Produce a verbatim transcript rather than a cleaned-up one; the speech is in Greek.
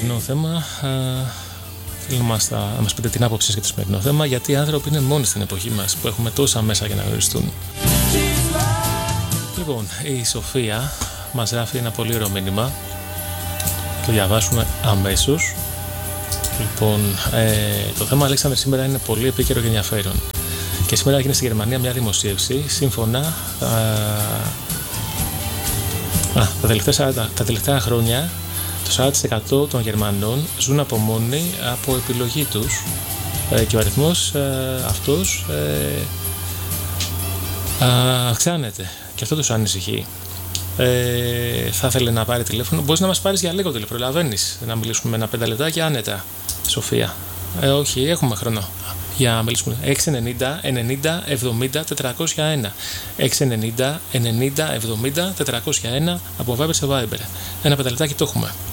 σημερινό θέμα. Θέλω να μας, να μας πείτε την άποψη σας για το σημερινό θέμα, γιατί οι άνθρωποι είναι μόνοι στην εποχή μας που έχουμε τόσα μέσα για να γνωριστούν. Λοιπόν, η Σοφία μας γράφει ένα πολύ ωραίο μήνυμα. Το διαβάσουμε αμέσως. Λοιπόν, ε, το θέμα, Αλέξανδρε, σήμερα είναι πολύ επίκαιρο και ενδιαφέρον. Και σήμερα έγινε στη Γερμανία μια δημοσίευση. Σύμφωνα α, α, τα, τελευταία, τα τελευταία χρόνια το σαράντα τοις εκατό των Γερμανών ζουν από μόνοι από επιλογή τους, ε, και ο αριθμός ε, αυτός ε, α, αυξάνεται και αυτό τους ανησυχεί. Ε, θα ήθελε να πάρει τηλέφωνο. Μπορείς να μας πάρεις για λίγο τηλέφωνο, προλαβαίνεις να μιλήσουμε ένα πέντε λεπτάκια άνετα, Σοφία? Ε, όχι, έχουμε χρόνο για να μιλήσουμε. έξι ενενήντα ενενήντα εβδομήντα τετρακόσια ένα έξι ενενήντα ενενήντα εβδομήντα τετρακόσια ένα από Viber σε Viber. Ένα πέντε λεπτάκι το έχουμε.